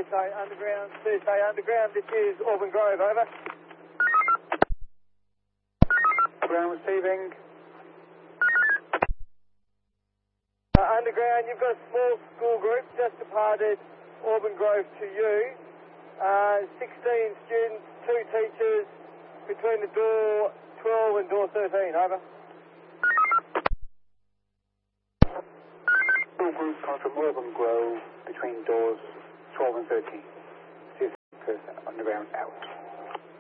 CSA Underground, this is Auburn Grove, over. Ground receiving. Underground, you've got a small school group just departed Auburn Grove to you. 16 students, 2 teachers between the door 12 and door 13, over. All groups come from Auburn Grove between doors 12 and 13. Underground out.